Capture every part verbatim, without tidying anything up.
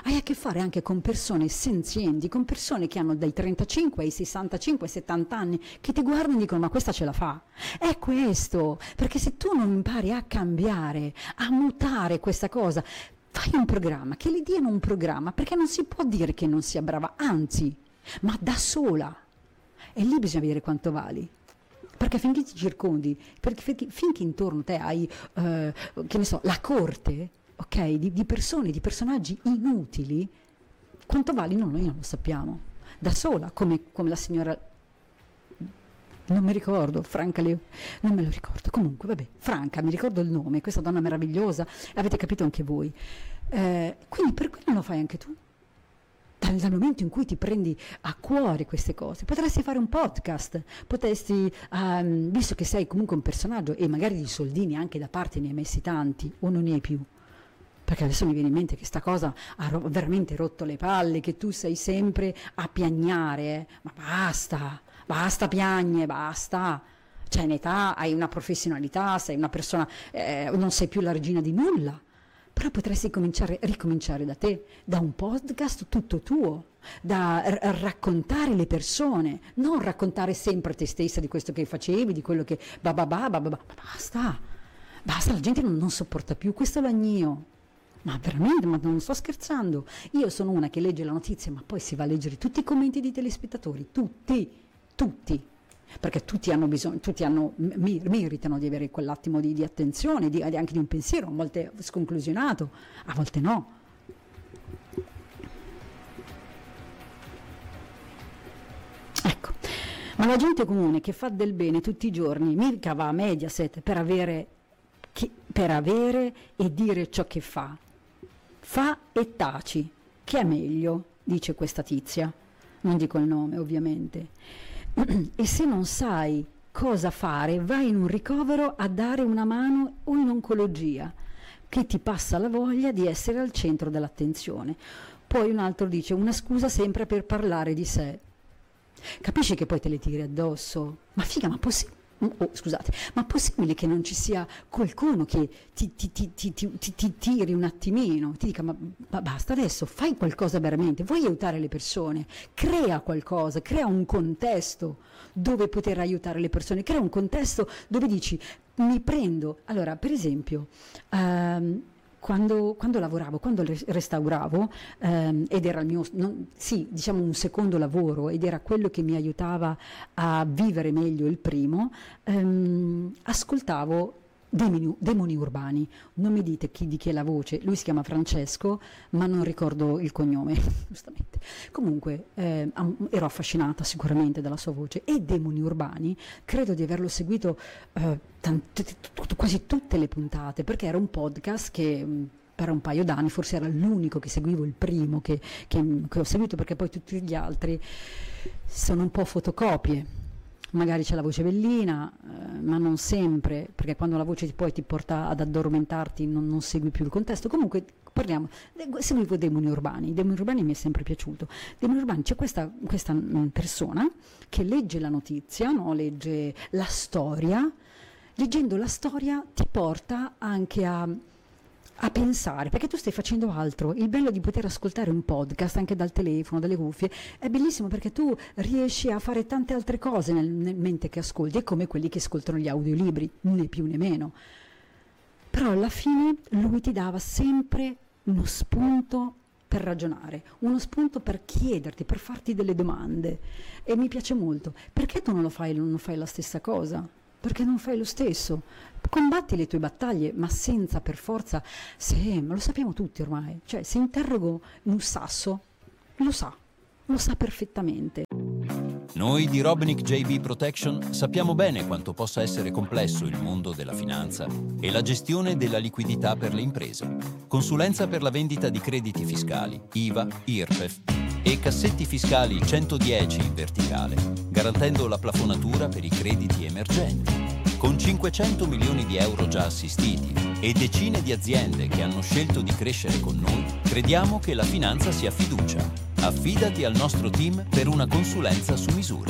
hai a che fare anche con persone senzienti, con persone che hanno dai trentacinque ai sessantacinque settanta anni, che ti guardano e dicono ma questa ce la fa. È questo, perché se tu non impari a cambiare, a mutare questa cosa, fai un programma, che le diano un programma, perché non si può dire che non sia brava, anzi, ma da sola. E lì bisogna vedere quanto vali. Perché finché ti circondi, perché finché intorno a te hai, eh, che ne so, la corte, ok, di, di persone, di personaggi inutili, quanto vali? No, noi non lo sappiamo. Da sola, come, come la signora, non mi ricordo, Franca, Le, non me lo ricordo, comunque, vabbè, Franca, mi ricordo il nome, questa donna meravigliosa, avete capito anche voi. Eh, quindi per quello lo fai anche tu. Dal, dal momento in cui ti prendi a cuore queste cose, potresti fare un podcast, potresti, um, visto che sei comunque un personaggio e magari di soldini anche da parte ne hai messi tanti o non ne hai più, perché adesso mi viene in mente che sta cosa ha ro- veramente rotto le palle, che tu sei sempre a piagnare, eh? Ma basta, basta piagne, basta, cioè in età hai una professionalità, sei una persona, eh, non sei più la regina di nulla. Però potresti cominciare, ricominciare da te, da un podcast tutto tuo, da r- raccontare le persone, non raccontare sempre te stessa di questo che facevi, di quello che... Ba ba ba ba ba, ma basta, basta, la gente non, non sopporta più questo lagnio. Ma veramente, ma non sto scherzando. Io sono una che legge la notizia, ma poi si va a leggere tutti i commenti dei telespettatori, tutti, tutti. Perché tutti hanno bisogno, tutti hanno, mi, meritano di avere quell'attimo di, di attenzione, di, anche di un pensiero, a volte sconclusionato, a volte no. Ecco, ma la gente comune che fa del bene tutti i giorni, mica va a Mediaset per avere, chi, per avere e dire ciò che fa. Fa e taci, che è meglio, dice questa tizia, non dico il nome ovviamente. E se non sai cosa fare, vai in un ricovero a dare una mano o in oncologia, che ti passa la voglia di essere al centro dell'attenzione. Poi un altro dice una scusa sempre per parlare di sé. Capisci che poi te le tiri addosso? Ma figa, ma possibile? Oh, scusate, ma possibile che non ci sia qualcuno che ti, ti, ti, ti, ti, ti, ti tiri un attimino, ti dica ma, ma basta adesso, fai qualcosa veramente, vuoi aiutare le persone, crea qualcosa, crea un contesto dove poter aiutare le persone, crea un contesto dove dici mi prendo, allora per esempio um, Quando, quando lavoravo, quando restauravo, ehm, ed era il mio, non, sì, diciamo un secondo lavoro, ed era quello che mi aiutava a vivere meglio il primo, ehm, ascoltavo Demoni, Demoni Urbani. Non mi dite chi, di chi è la voce, lui si chiama Francesco, ma non ricordo il cognome, giustamente. Comunque eh, ero affascinata sicuramente dalla sua voce, e Demoni Urbani credo di averlo seguito eh, tante, t- quasi tutte le puntate, perché era un podcast che mh, per un paio d'anni forse era l'unico che seguivo, il primo che, che, che ho seguito, perché poi tutti gli altri sono un po' fotocopie. Magari c'è la voce bellina, eh, ma non sempre, perché quando la voce poi ti porta ad addormentarti non, non segui più il contesto. Comunque parliamo, seguivo Demoni Urbani, Demoni Urbani mi è sempre piaciuto. Demoni Urbani, c'è questa, questa mh, persona che legge la notizia, no? Legge la storia, leggendo la storia ti porta anche a... a pensare, perché tu stai facendo altro. Il bello di poter ascoltare un podcast anche dal telefono, dalle cuffie, è bellissimo, perché tu riesci a fare tante altre cose nel, nel mente che ascolti, è come quelli che ascoltano gli audiolibri, né più né meno. Però alla fine lui ti dava sempre uno spunto per ragionare, uno spunto per chiederti, per farti delle domande, e mi piace molto. Perché tu non lo fai, non fai la stessa cosa? Perché non fai lo stesso? Combatti le tue battaglie, ma senza per forza, se, ma lo sappiamo tutti ormai, cioè se interrogo un sasso, lo sa, lo sa perfettamente. Noi di Robinick J B Protection sappiamo bene quanto possa essere complesso il mondo della finanza e la gestione della liquidità per le imprese. Consulenza per la vendita di crediti fiscali, I V A, I R P E F e cassetti fiscali centodieci in verticale, garantendo la plafonatura per i crediti emergenti. Con cinquecento milioni di euro già assistiti e decine di aziende che hanno scelto di crescere con noi, crediamo che la finanza sia fiducia. Affidati al nostro team per una consulenza su misura.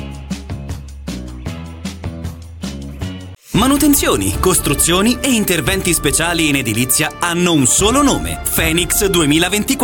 Manutenzioni, costruzioni e interventi speciali in edilizia hanno un solo nome: Phoenix duemilaventiquattro.